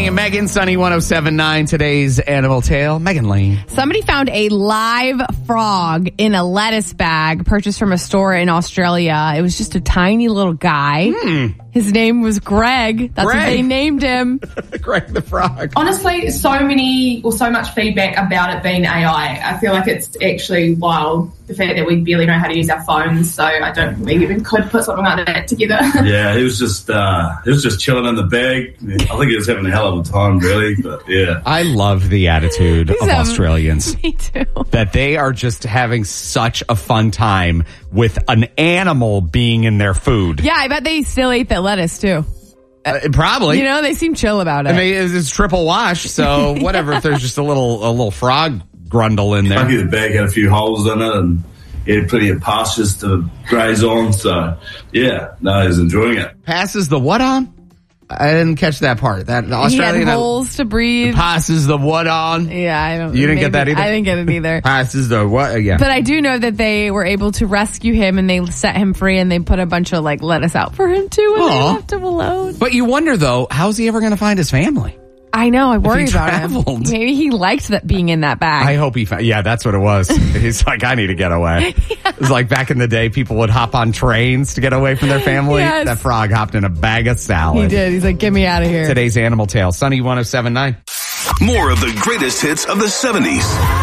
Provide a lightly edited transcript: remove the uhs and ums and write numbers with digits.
and Megan, Sunny 107.9, today's Animal Tale. Megan Lane. Somebody found a live frog in a lettuce bag purchased from a store in Australia. It was just a tiny little guy. His name was Greg. That's what they named him. Greg the frog. Honestly, so much feedback about it being AI. I feel like it's actually wild, the fact that we barely know how to use our phones, so I don't think we even could put something like that together. Yeah, he was just chilling in the bag. I think he was having a hell of a time, really, but yeah. I love the attitude of Australians. Me too. That they are just having such a fun time with an animal being in their food. Yeah, I bet they still ate that lettuce too. Probably. You know, they seem chill about it. I mean, it's triple wash, so whatever. If there's just a little frog grundle in there. Lucky the bag had a few holes in it, and he had plenty of pastures to graze on. So yeah, no, he was enjoying it. Passes the what on? I didn't catch that part. That Australian he had holes to breathe. Passes the what on? Yeah, I don't. You didn't get that either. I didn't get it either. Passes the what? Yeah. But I do know that they were able to rescue him and they set him free and they put a bunch of lettuce out for him too and they left him alone. But you wonder though, how's he ever going to find his family? I know. I worry about traveled. him. Maybe he liked that being in that bag. I hope he found. Yeah, that's what it was. He's like, I need to get away. It was like back in the day, people would hop on trains to get away from their family. Yes. That frog hopped in a bag of salad. He did. He's like, get me out of here. Today's Animal Tale. Sunny 107.9. More of the greatest hits of the 70s.